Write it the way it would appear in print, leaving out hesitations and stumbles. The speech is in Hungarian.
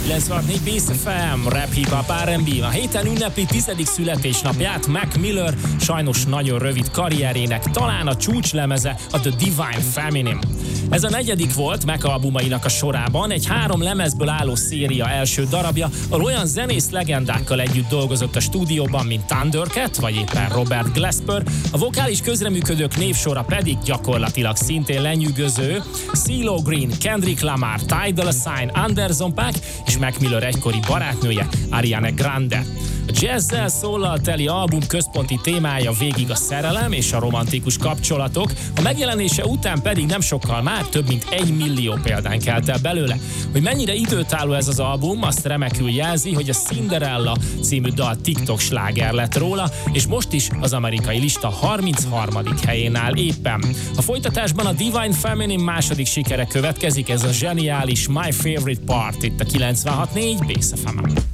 96.4 Bass FM, rap, hip-hop, R&B. A héten ünnepli 10. születésnapját Mac Miller sajnos nagyon rövid karrierének talán a csúcslemeze, a The Divine Feminine. Ez a negyedik volt Mac albumainak a sorában, egy 3 lemezből álló széria első darabja, ahol olyan zenész legendákkal együtt dolgozott a stúdióban, mint Thundercat, vagy éppen Robert Glasper, a vokális közreműködők névsora pedig gyakorlatilag szintén lenyűgöző: CeeLo Green, Kendrick Lamar, Ty Dolla $ign, Anderson .Paak és Mac Miller egykori barátnője, Ariana Grande. A jazz-zel, szóllal teli album központi témája végig a szerelem és a romantikus kapcsolatok, a megjelenése után pedig nem sokkal már több mint 1 millió példány kelt el belőle. Hogy mennyire időtálló ez az album, azt remekül jelzi, hogy a Cinderella című dal TikTok sláger lett róla, és most is az amerikai lista 33. helyén áll éppen. A folytatásban a Divine Feminine második sikere következik, ez a zseniális My Favorite Part itt a 96.4 Bass FM-en.